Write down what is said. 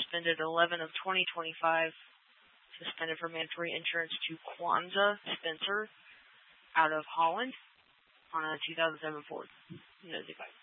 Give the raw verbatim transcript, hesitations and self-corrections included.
suspended. eleven of twenty twenty-five suspended for mandatory insurance to Kwanzaa Spencer out of Holland on a two thousand seven Ford. Nosy bike.